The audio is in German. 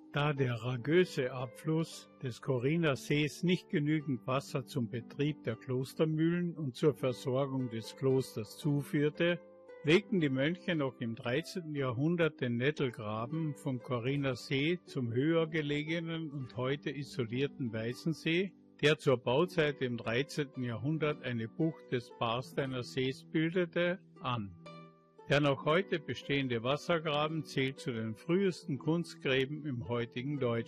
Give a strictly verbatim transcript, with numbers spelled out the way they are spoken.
Da der ragöse Abfluss des Corriner Sees nicht genügend Wasser zum Betrieb der Klostermühlen und zur Versorgung des Klosters zuführte, legten die Mönche noch im dreizehnten Jahrhundert den Nettelgraben vom Corriner See zum höher gelegenen und heute isolierten Weißensee, der zur Bauzeit im dreizehnten Jahrhundert eine Bucht des Barsteiner Sees bildete, an. Der noch heute bestehende Wassergraben zählt zu den frühesten Kunstgräben im heutigen Deutschland.